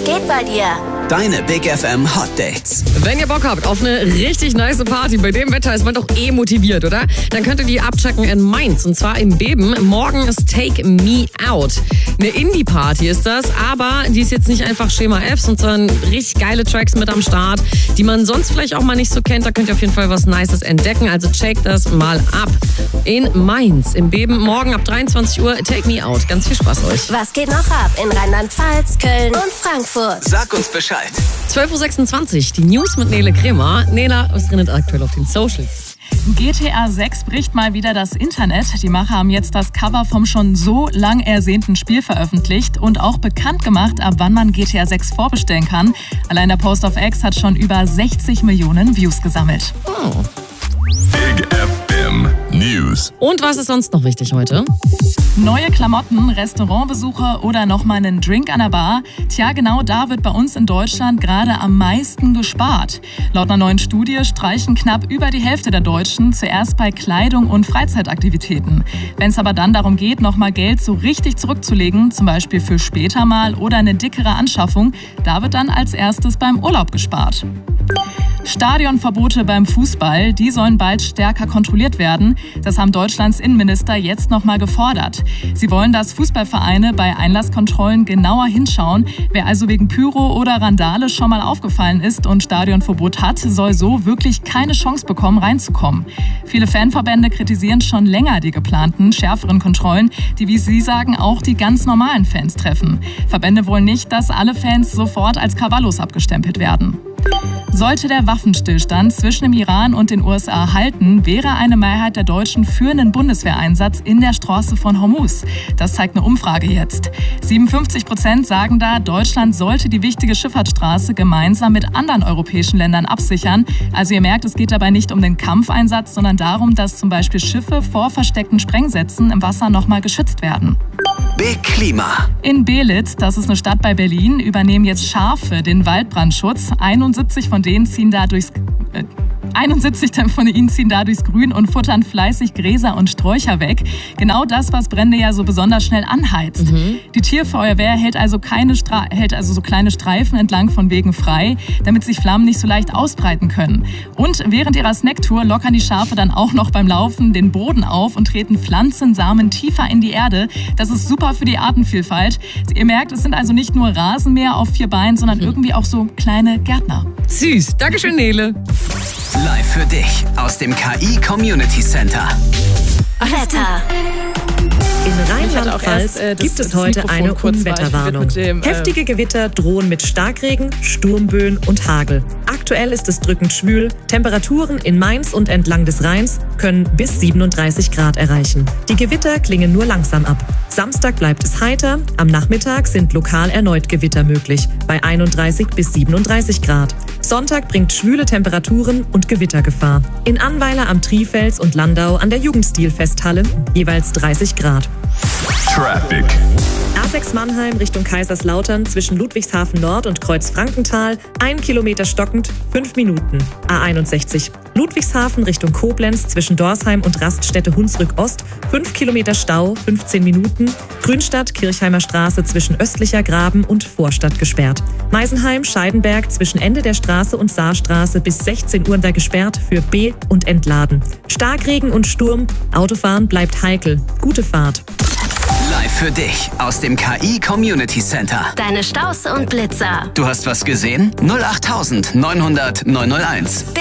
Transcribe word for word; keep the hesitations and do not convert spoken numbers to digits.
Was geht bei dir? Deine Big F M Hot Dates. Wenn ihr Bock habt auf eine richtig nice Party, bei dem Wetter ist man doch eh motiviert, oder? Dann könnt ihr die abchecken in Mainz, und zwar im Beben. Morgen ist Take Me Out. Eine Indie-Party ist das, aber die ist jetzt nicht einfach Schema F, sondern richtig geile Tracks mit am Start, die man sonst vielleicht auch mal nicht so kennt. Da könnt ihr auf jeden Fall was Nices entdecken, also checkt das mal ab. In Mainz, im Beben, morgen ab dreiundzwanzig Uhr, Take Me Out. Ganz viel Spaß euch. Was geht noch ab in Rheinland-Pfalz, Köln und Frankfurt? Sag uns Bescheid. zwölf Uhr sechsundzwanzig, die News mit Nele Kremer. Nela, was drin ist aktuell auf den Socials? G T A sechs bricht mal wieder das Internet. Die Macher haben jetzt das Cover vom schon so lang ersehnten Spiel veröffentlicht und auch bekannt gemacht, ab wann man G T A sechs vorbestellen kann. Allein der Post auf X hat schon über sechzig Millionen Views gesammelt. Oh. Big F M News. Und was ist sonst noch wichtig heute? Neue Klamotten, Restaurantbesuche oder nochmal einen Drink an der Bar? Tja, genau da wird bei uns in Deutschland gerade am meisten gespart. Laut einer neuen Studie streichen knapp über die Hälfte der Deutschen zuerst bei Kleidung und Freizeitaktivitäten. Wenn es aber dann darum geht, nochmal Geld so richtig zurückzulegen, zum Beispiel für später mal oder eine dickere Anschaffung, da wird dann als erstes beim Urlaub gespart. Stadionverbote beim Fußball, die sollen bald stärker kontrolliert werden. Das haben Deutschlands Innenminister jetzt nochmal gefordert. Sie wollen, dass Fußballvereine bei Einlasskontrollen genauer hinschauen. Wer also wegen Pyro oder Randale schon mal aufgefallen ist und Stadionverbot hat, soll so wirklich keine Chance bekommen, reinzukommen. Viele Fanverbände kritisieren schon länger die geplanten, schärferen Kontrollen, die, wie sie sagen, auch die ganz normalen Fans treffen. Verbände wollen nicht, dass alle Fans sofort als Krawallos abgestempelt werden. Sollte der Waffenstillstand zwischen dem Iran und den U S A halten, wäre eine Mehrheit der Deutschen für einen Bundeswehreinsatz in der Straße von Hormuz. Das zeigt eine Umfrage jetzt. siebenundfünfzig Prozent sagen da, Deutschland sollte die wichtige Schifffahrtsstraße gemeinsam mit anderen europäischen Ländern absichern. Also ihr merkt, es geht dabei nicht um den Kampfeinsatz, sondern darum, dass zum Beispiel Schiffe vor versteckten Sprengsätzen im Wasser nochmal geschützt werden. Big Klima. In Belitz, das ist eine Stadt bei Berlin, übernehmen jetzt Schafe den Waldbrandschutz. einundsiebzig von denen ziehen da durchs... Äh, einundsiebzig von ihnen ziehen da durchs Grün und futtern fleißig Gräser und Sträucher weg. Genau das, was Brände ja so besonders schnell anheizt. Mhm. Die Tierfeuerwehr hält also, keine Stra- hält also so kleine Streifen entlang von Wegen frei, damit sich Flammen nicht so leicht ausbreiten können. Und während ihrer Snacktour lockern die Schafe dann auch noch beim Laufen den Boden auf und treten Pflanzensamen tiefer in die Erde. Das ist super für die Artenvielfalt. Ihr merkt, es sind also nicht nur Rasenmäher auf vier Beinen, sondern mhm. irgendwie auch so kleine Gärtner. Süß. Dankeschön, Nele. Live für dich aus dem K I Community Center. Wetter. In Rheinland-Pfalz äh, gibt es heute eine Unwetterwarnung. Dem, äh Heftige Gewitter drohen mit Starkregen, Sturmböen und Hagel. Aktuell ist es drückend schwül. Temperaturen in Mainz und entlang des Rheins können bis siebenunddreißig Grad erreichen. Die Gewitter klingen nur langsam ab. Samstag bleibt es heiter. Am Nachmittag sind lokal erneut Gewitter möglich, bei einunddreißig bis siebenunddreißig Grad. Sonntag bringt schwüle Temperaturen und Gewittergefahr. In Annweiler am Trifels und Landau an der Jugendstilfesthalle jeweils dreißig Grad. Traffic. A sechs Mannheim Richtung Kaiserslautern zwischen Ludwigshafen Nord und Kreuzfrankenthal, ein Kilometer stockend, fünf Minuten. A einundsechzig. Ludwigshafen Richtung Koblenz zwischen Dorsheim und Raststätte Hunsrück Ost, fünf Kilometer Stau, fünfzehn Minuten. Grünstadt Kirchheimer Straße zwischen Östlicher Graben und Vorstadt gesperrt. Meisenheim Scheidenberg zwischen Ende der Straße und Saarstraße bis sechzehn Uhr da gesperrt für B- und Entladen. Starkregen und Sturm, Autofahren bleibt heikel. Gute Fahrt. Live für dich aus dem K I Community Center. Deine Staus und Blitzer. Du hast was gesehen? null acht neunhundert neunhunderteins.